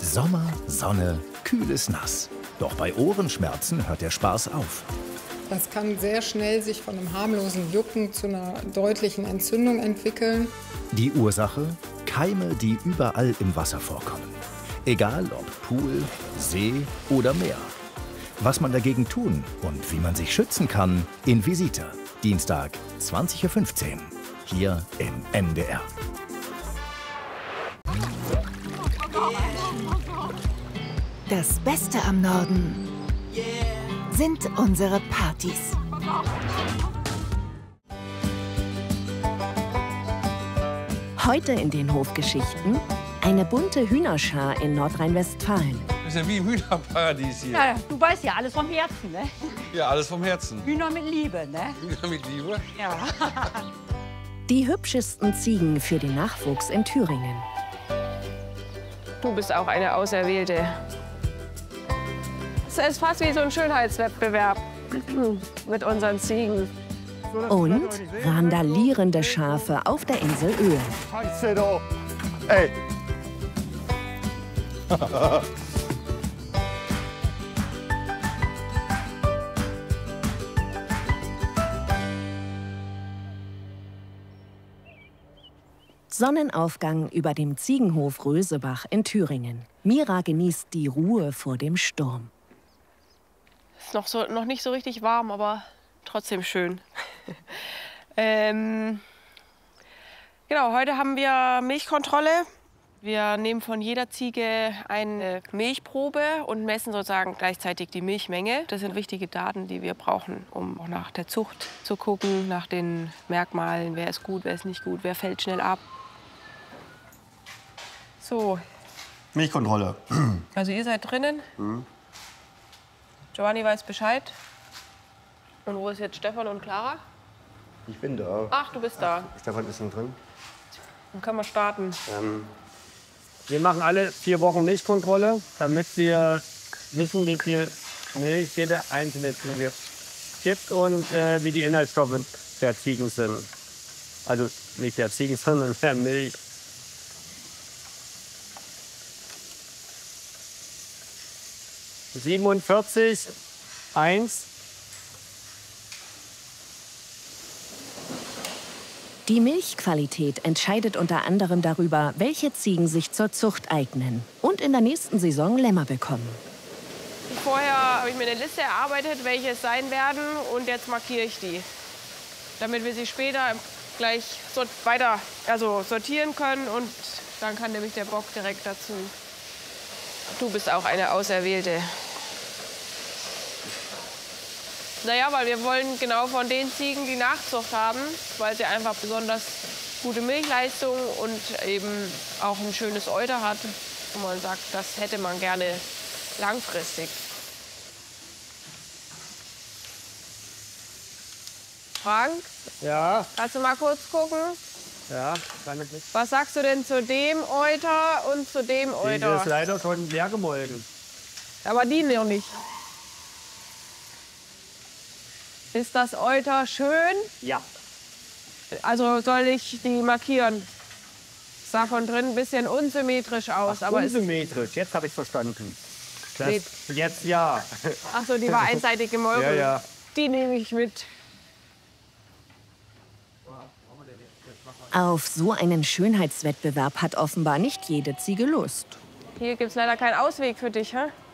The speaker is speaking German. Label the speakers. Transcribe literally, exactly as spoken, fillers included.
Speaker 1: Sommer, Sonne, kühles Nass. Doch bei Ohrenschmerzen hört der Spaß auf.
Speaker 2: Das kann sehr schnell sich von einem harmlosen Jucken zu einer deutlichen Entzündung entwickeln.
Speaker 1: Die Ursache? Keime, die überall im Wasser vorkommen. Egal ob Pool, See oder Meer. Was man dagegen tun und wie man sich schützen kann, in Visita. Dienstag, zwanzig Uhr fünfzehn. Hier im N D R.
Speaker 3: Das Beste am Norden sind unsere Partys. Heute in den Hofgeschichten eine bunte Hühnerschar in Nordrhein-Westfalen.
Speaker 4: Das ist ja wie im Hühnerparadies hier.
Speaker 5: Ja, du weißt ja, alles vom Herzen, ne?
Speaker 4: Ja, alles vom Herzen.
Speaker 5: Hühner mit Liebe, ne?
Speaker 4: Hühner mit Liebe?
Speaker 5: Ja.
Speaker 3: Die hübschesten Ziegen für den Nachwuchs in Thüringen.
Speaker 6: Du bist auch eine Auserwählte. Es ist fast wie so ein Schönheitswettbewerb mit unseren Ziegen.
Speaker 3: Und randalierende Schafe auf der Insel Öhr.
Speaker 7: Ey.
Speaker 3: Sonnenaufgang über dem Ziegenhof Rösebach in Thüringen. Mira genießt die Ruhe vor dem Sturm.
Speaker 6: Ist noch, so, noch nicht so richtig warm, aber trotzdem schön. ähm, genau, heute haben wir Milchkontrolle. Wir nehmen von jeder Ziege eine Milchprobe und messen sozusagen gleichzeitig die Milchmenge. Das sind wichtige Daten, die wir brauchen, um auch nach der Zucht zu gucken, nach den Merkmalen, wer ist gut, wer ist nicht gut, wer fällt schnell ab. So.
Speaker 7: Milchkontrolle.
Speaker 6: Also ihr seid drinnen. Mhm. Giovanni weiß Bescheid. Und wo ist jetzt Stefan und Clara?
Speaker 7: Ich bin da.
Speaker 6: Ach, du bist da.
Speaker 7: Stefan ist noch drin.
Speaker 6: Dann können wir starten.
Speaker 7: Ähm,
Speaker 8: Wir machen alle vier Wochen Milchkontrolle, damit wir wissen, wie viel Milch jede einzelne Ziege gibt und äh, wie die Inhaltsstoffe der Ziegen sind. Also nicht der Ziegen, sondern der Milch. siebenundvierzig, eins.
Speaker 3: Die Milchqualität entscheidet unter anderem darüber, welche Ziegen sich zur Zucht eignen und in der nächsten Saison Lämmer bekommen.
Speaker 6: Vorher habe ich mir eine Liste erarbeitet, welche es sein werden, und jetzt markiere ich die, damit wir sie später gleich sort weiter also sortieren können, und dann kann nämlich der Bock direkt dazu. Du bist auch eine Auserwählte. Naja, weil wir wollen genau von den Ziegen die Nachzucht haben, weil sie einfach besonders gute Milchleistung und eben auch ein schönes Euter hat. Und man sagt, das hätte man gerne langfristig. Frank?
Speaker 8: Ja.
Speaker 6: Kannst du mal kurz gucken?
Speaker 8: Ja, kann ich nicht.
Speaker 6: Was sagst du denn zu dem Euter und zu dem
Speaker 8: Die ist
Speaker 6: Euter?
Speaker 8: leider schon leer gemolken.
Speaker 6: Aber die noch nicht. Ist das Euter schön?
Speaker 8: Ja.
Speaker 6: Also soll ich die markieren? Sah von drin ein bisschen unsymmetrisch aus.
Speaker 8: Ach,
Speaker 6: aber
Speaker 8: unsymmetrisch, jetzt habe ich verstanden. Das,
Speaker 6: Nee.
Speaker 8: jetzt ja.
Speaker 6: Ach so, die war einseitig gemolken.
Speaker 8: Ja, ja.
Speaker 6: Die nehme ich mit.
Speaker 3: Auf so einen Schönheitswettbewerb hat offenbar nicht jede Ziege Lust.
Speaker 6: Hier gibt es leider keinen Ausweg für dich, hä?